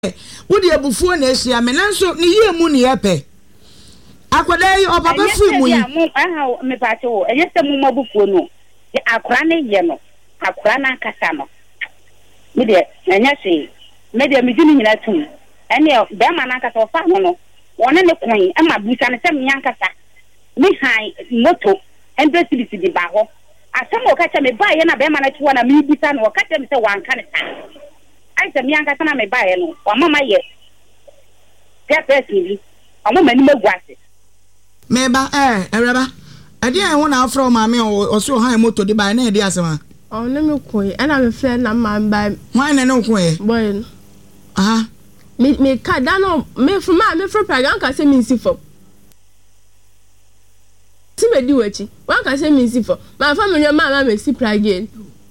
Wodi abufuo na ehia me nanso ne yie mu ne yepe. Akwada yi opapa fu mu yi. Aha me pache wo. Enye se mu mabufuo no. Akora ne ye no. Akora na nkasa no. Me de enye se me de me dini nyina tum. Ene be ma na nkasa ofa no. Wone ne kon e ma busa ne se me yankasa. Me han moto ende sibisi di ba ho. Asem o ka che me ba ye na be ma na chiwa na me busa no o ka che me se wanka ne ta. Ai se me yankasa na me ba ye no. Wa mama ye. Get person bi. Amo mani magwase. Meba Ereba. Ade an wona afro maame o so han moto di ba na e di asema. Oh na me koyi. Ana me friend na man ba. Wan na no koyi. Boy. Aha. Me ka da no me from praga kan se me sifo. Ti me di wachi. Wan kan se me sifo. Ma fa me ma me si praga.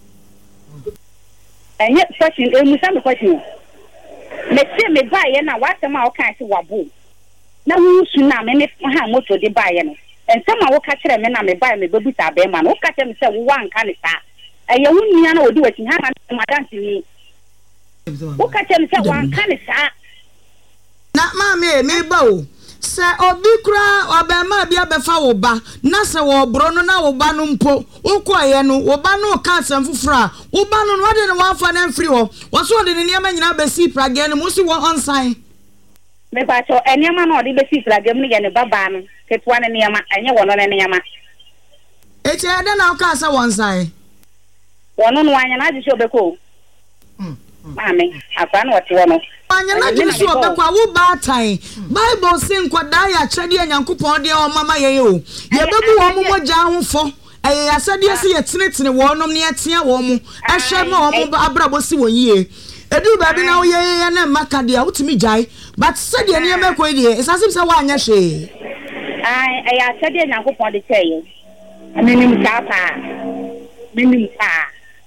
Enye question musa me question. Me se me ba ye na wa sema o kan se wabo. Na wu su na me ne ha moto di ba ye no. Ensema wo ka kire me na me ba me bebu ta be ma no. Wo ka kire me se wo wan kan ta. Eye wo nia na odi wachi ha na madanti ni. Wo ka kire me se wan kan ta. Na maame me ba o. Se obi kura obema bia befa wo ba na se wo bro no na wo ba no mpo ukoye no wo ba no ka asem fufura wo ba no wade ne wafa na mfiri ho wo so de ne niam nyina besi praga no musi wo onsan me ba cho eniam na odi besi praga mu ye ne baba no ketwa ne niam enye wono ne niam eche ade na ka asa wonsan wono no anya na ji obeko mame akwa na wote wono anya na ji so obekwa wo ba tan Bible say nkwada ya chede Nyankopon de o mama ye o ye bebu wo mo mogya ahofo eye asade se ye tenetene wo nom ne etia wo mo ehwe ma wo mo abrabo si wo yie edu ba bi na wo ye na maka de a wutimi jai but said ye ne mekọ de esasim se wa anya hwe ai eye asade Nyankopon de cheye minim ta pa minim ta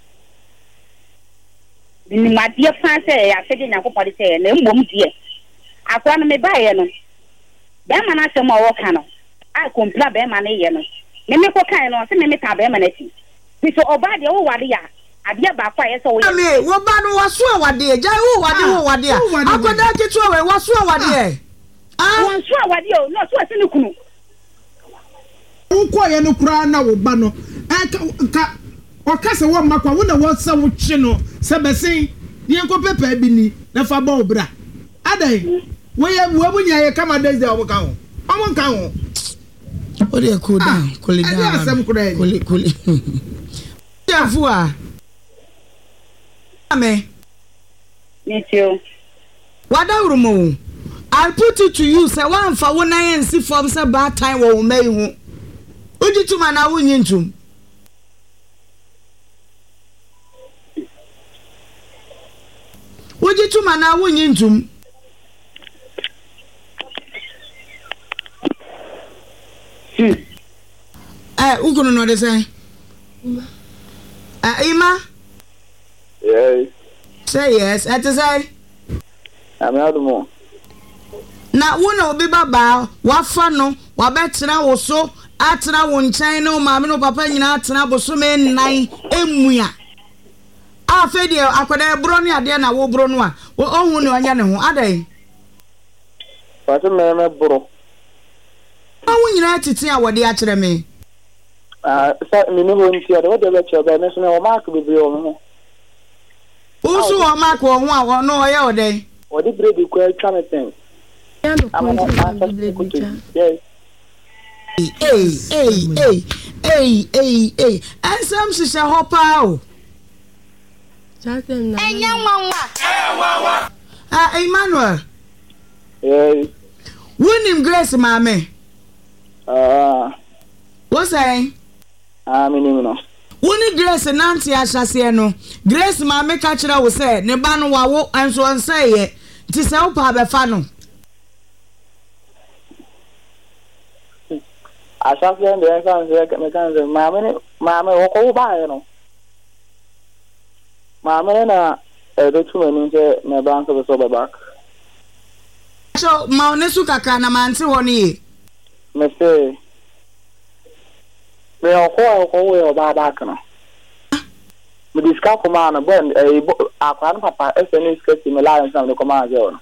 ni madie fanse ya sede Nyankopon de cheye na mbom die akwa na me ba ye no be ma na asem o woka no a kompla be ma na ye no me ko kan no se me ta be ma na ti so oba de wo wade ya ade ba kwa ye so wo me wo ba no waso awade ja wo wade a akoda kitu we waso awade won so awade o no so ase ne kunu unko ye no kura na wo ba no ka o ka se wo makwa wo na wo se wo twe no se besen ye nko pepa bi ni na fa ba obra adai wo bunya ye kama deze o ka ho o mo ka ho o de cool down cool down cool ya fua ame Mitio wada urumo I put it to you say one for one and see from say bad time wo mai hu ojituma na wunyi ntum ojituma na wunyi ntum Ugono no de say Ima Yes say yes at say I'm out more na wona obi baba wafa no wabetena wo so atena wo nkyɛn no maame no papa nyina atena boso me nnan emua afa de akoda bro ne ade na wo bro no a ohun ne onya ne ho adai Patu me bro awu nyina titi a wode a kyerɛ me sa me no ntia de wode be kyerɛ be so na o mark bibiri o ho Usu o mark wo ho a no oye odai wode bredi kwa twa me pen Ya no ko yes Hey. Ansam shisha hopa o. Enya nwanwa. Emmanuel. Yes. Wunim Grace mame. What say? Me no. Wuni Grace nanti ahyase no. Grace mame ka kira wo say ne ba no wawo anso ansay ye. Ti se wo pa be fa no. Asafia ndio kanza mekanza mama wako ba no mama na ebetu mani nse na bank so back so ma onesu kaka na manti woni me say me wako we back no me discuss command ben akwa no papa SN sketch me la nsam no command je ono